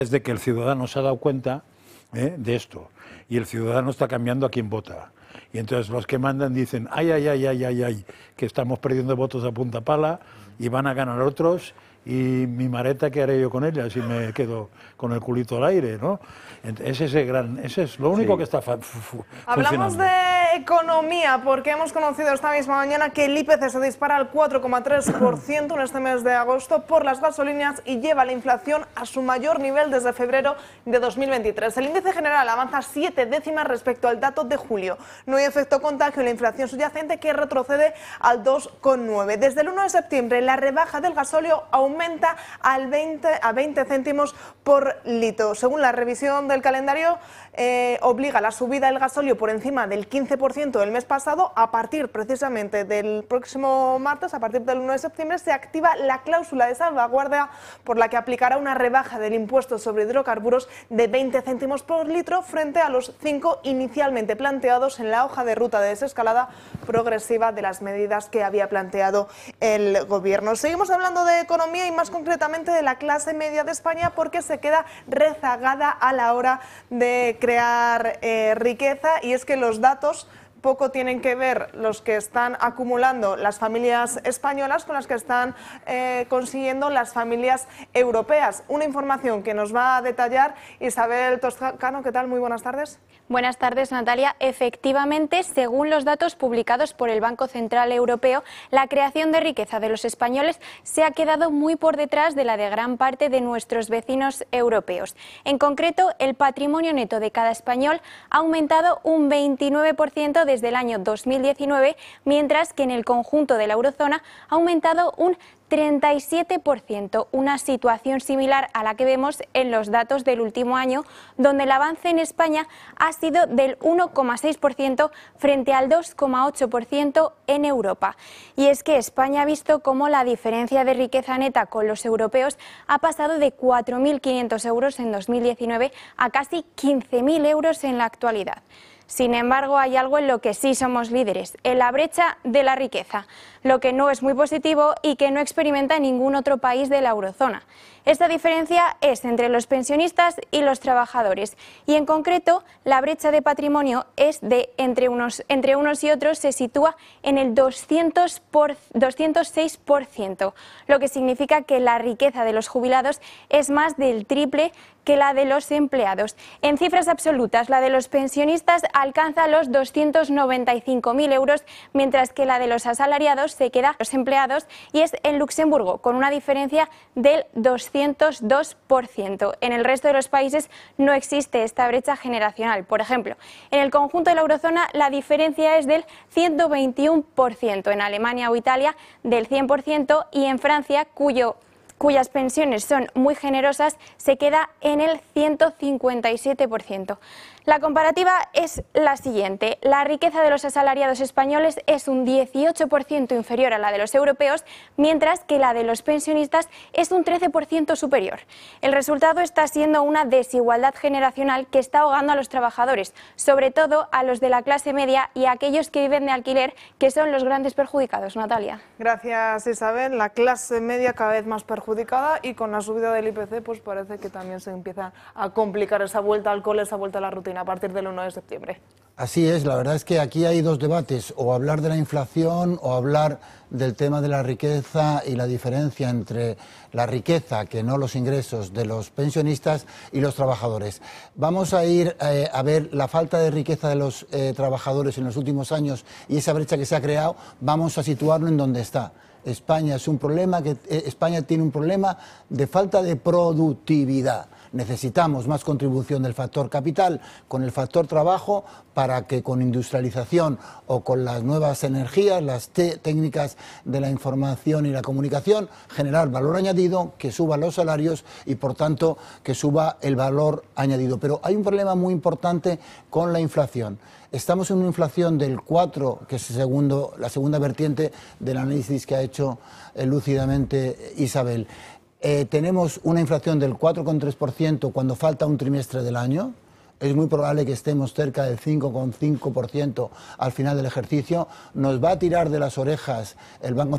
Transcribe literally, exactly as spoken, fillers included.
Es de que el ciudadano se ha dado cuenta ¿eh? de esto y el ciudadano está cambiando a quien vota. Y entonces los que mandan dicen, ay, ay, ay, ay, ay, ay, que estamos perdiendo votos a punta pala y van a ganar otros y mi mareta, ¿qué haré yo con ella si me quedo con el culito al aire, ¿no? Es ese gran, ese es lo único sí. que está funcionando. Hablamos de economía porque hemos conocido esta misma mañana que el I P C se dispara al cuatro coma tres por ciento en este mes de agosto por las gasolinas y lleva la inflación a su mayor nivel desde febrero de dos mil veintitrés. El índice general avanza siete décimas respecto al dato de julio. No hay efecto contagio en la inflación subyacente, que retrocede al dos coma nueve. Desde el uno de septiembre la rebaja del gasóleo aumenta al veinte, a veinte céntimos por litro. Según la revisión del calendario, eh, obliga la subida del gasóleo por encima del quince por ciento del mes pasado. A partir precisamente del próximo martes, a partir del uno de septiembre, se activa la cláusula de salvaguardia por la que aplicará una rebaja del impuesto sobre hidrocarburos de veinte céntimos por litro frente a los cinco inicialmente planteados en la hoja de ruta de desescalada progresiva de las medidas que había planteado el gobierno. Seguimos hablando de economía y más concretamente de la clase media de España, porque se queda rezagada a la hora de crear eh, riqueza, y es que los datos poco tienen que ver los que están acumulando las familias españolas con las que están eh, consiguiendo las familias europeas. Una información que nos va a detallar Isabel Toscano. ¿Qué tal? Muy buenas tardes. Buenas tardes, Natalia. Efectivamente, según los datos publicados por el Banco Central Europeo, la creación de riqueza de los españoles se ha quedado muy por detrás de la de gran parte de nuestros vecinos europeos. En concreto, el patrimonio neto de cada español ha aumentado un veintinueve por ciento desde el año dos mil diecinueve, mientras que en el conjunto de la eurozona ha aumentado un treinta y siete por ciento, una situación similar a la que vemos en los datos del último año, donde el avance en España ha sido del uno coma seis por ciento frente al dos coma ocho por ciento en Europa. Y es que España ha visto cómo la diferencia de riqueza neta con los europeos ha pasado de cuatro mil quinientos euros en dos mil diecinueve a casi quince mil euros en la actualidad. Sin embargo, hay algo en lo que sí somos líderes, en la brecha de la riqueza, lo que no es muy positivo y que no experimenta ningún otro país de la eurozona. Esta diferencia es entre los pensionistas y los trabajadores, y en concreto la brecha de patrimonio es de entre unos, entre unos y otros se sitúa en el doscientos por, doscientos seis por ciento, lo que significa que la riqueza de los jubilados es más del triple que la de los empleados. En cifras absolutas, la de los pensionistas alcanza los doscientos noventa y cinco mil euros, mientras que la de los asalariados se queda a los empleados, y es en Luxemburgo, con una diferencia del doscientos dos por ciento. En el resto de los países no existe esta brecha generacional. Por ejemplo, en el conjunto de la eurozona la diferencia es del ciento veintiuno por ciento, en Alemania o Italia del cien por ciento, y en Francia, cuyo cuyas pensiones son muy generosas, se queda en el ciento cincuenta y siete por ciento. La comparativa es la siguiente: la riqueza de los asalariados españoles es un dieciocho por ciento inferior a la de los europeos, mientras que la de los pensionistas es un trece por ciento superior. El resultado está siendo una desigualdad generacional que está ahogando a los trabajadores, sobre todo a los de la clase media y a aquellos que viven de alquiler, que son los grandes perjudicados. Natalia. Gracias, Isabel. La clase media cada vez más perjudicada, y con la subida del I P C pues parece que también se empieza a complicar esa vuelta al cole, esa vuelta a la rutina a partir del uno de septiembre. Así es, la verdad es que aquí hay dos debates, o hablar de la inflación o hablar del tema de la riqueza y la diferencia entre la riqueza, que no los ingresos, de los pensionistas y los trabajadores. Vamos a ir eh, a ver la falta de riqueza de los eh, trabajadores en los últimos años y esa brecha que se ha creado. Vamos a situarlo en donde está. España es un problema que eh, España tiene un problema de falta de productividad. Necesitamos más contribución del factor capital con el factor trabajo para que con industrialización o con las nuevas energías, las técnicas de la información y la comunicación, generar valor añadido, que suba los salarios y por tanto que suba el valor añadido. Pero hay un problema muy importante con la inflación. Estamos en una inflación del cuatro, que es el segundo, la segunda vertiente del análisis que ha hecho eh, lúcidamente Isabel. Eh, tenemos una inflación del cuatro coma tres por ciento cuando falta un trimestre del año. Es muy probable que estemos cerca del cinco coma cinco por ciento al final del ejercicio. Nos va a tirar de las orejas el Banco